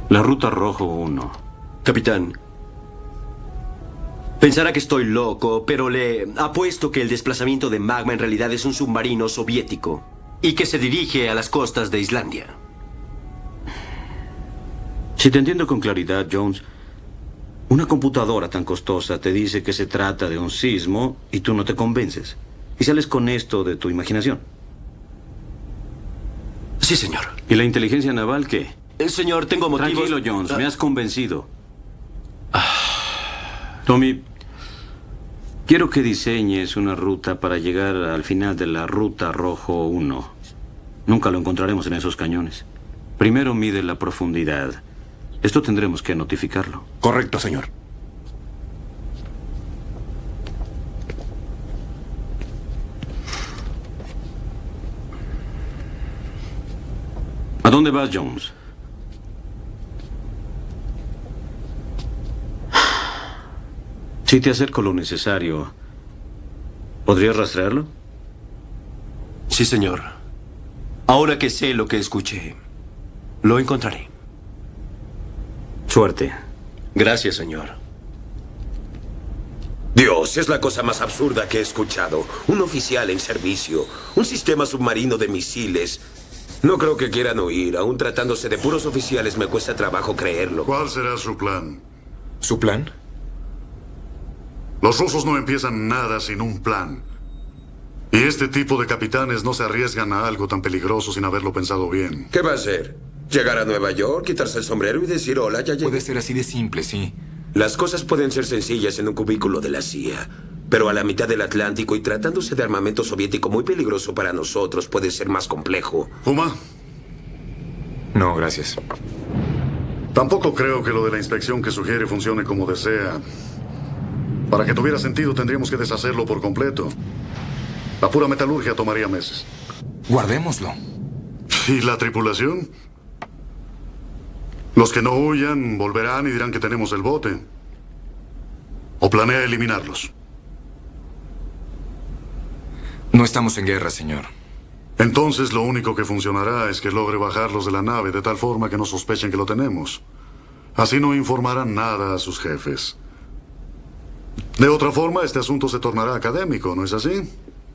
La ruta rojo 1. Capitán, pensará que estoy loco, pero le apuesto que el desplazamiento de magma en realidad es un submarino soviético y que se dirige a las costas de Islandia. Si te entiendo con claridad, Jones, una computadora tan costosa te dice que se trata de un sismo y tú no te convences. Y sales con esto de tu imaginación. Sí, señor. ¿Y la inteligencia naval qué? Señor, tengo motivos... Tranquilo, Jones, me has convencido. Tommy, quiero que diseñes una ruta para llegar al final de la ruta rojo 1. Nunca lo encontraremos en esos cañones. Primero mide la profundidad. Esto tendremos que notificarlo. Correcto, señor. ¿A dónde vas, Jones? Si te acerco lo necesario, ¿podrías rastrearlo? Sí, señor. Ahora que sé lo que escuché, lo encontraré. Suerte. Gracias, señor. Dios, es la cosa más absurda que he escuchado. Un oficial en servicio, un sistema submarino de misiles. No creo que quieran huir. Aún tratándose de puros oficiales me cuesta trabajo creerlo. ¿Cuál será su plan? ¿Su plan? Los rusos no empiezan nada sin un plan. Y este tipo de capitanes no se arriesgan a algo tan peligroso sin haberlo pensado bien. ¿Qué va a hacer? ¿Llegar a Nueva York, quitarse el sombrero y decir hola, ya llegué? Puede ser así de simple, sí. Las cosas pueden ser sencillas en un cubículo de la CIA. Pero a la mitad del Atlántico y tratándose de armamento soviético muy peligroso para nosotros, puede ser más complejo. ¿Fuma? No, gracias. Tampoco creo que lo de la inspección que sugiere funcione como desea. Para que tuviera sentido tendríamos que deshacerlo por completo. La pura metalurgia tomaría meses. Guardémoslo. ¿Y la tripulación? Los que no huyan volverán y dirán que tenemos el bote. ¿O planea eliminarlos? No estamos en guerra, señor. Entonces lo único que funcionará es que logre bajarlos de la nave de tal forma que no sospechen que lo tenemos. Así no informarán nada a sus jefes. De otra forma, este asunto se tornará académico, ¿no es así?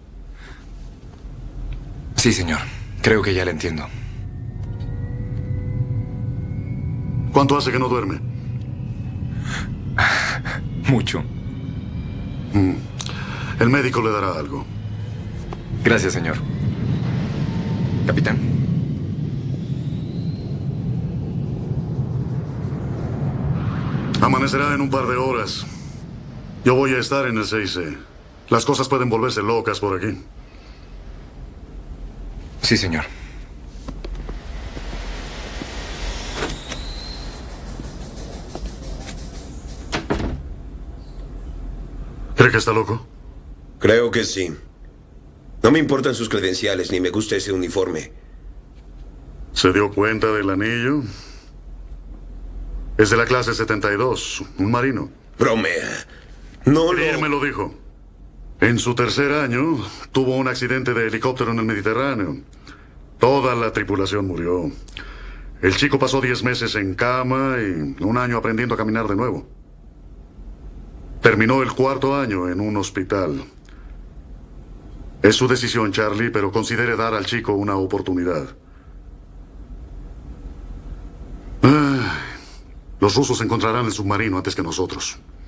Sí, señor. Creo que ya le entiendo. ¿Cuánto hace que no duerme? Mucho. El médico le dará algo. Gracias, señor. Capitán. Amanecerá en un par de horas. Yo voy a estar en el 6C. Las cosas pueden volverse locas por aquí. Sí, señor. ¿Cree que está loco? Creo que sí. No me importan sus credenciales, ni me gusta ese uniforme. ¿Se dio cuenta del anillo? Es de la clase 72, un marino. Bromea. No Él me lo dijo. En su tercer año, tuvo un accidente de helicóptero en el Mediterráneo. Toda la tripulación murió. El chico pasó 10 meses en cama y un año aprendiendo a caminar de nuevo. Terminó el cuarto año en un hospital. Es su decisión, Charlie, pero considere dar al chico una oportunidad. Los rusos encontrarán el submarino antes que nosotros.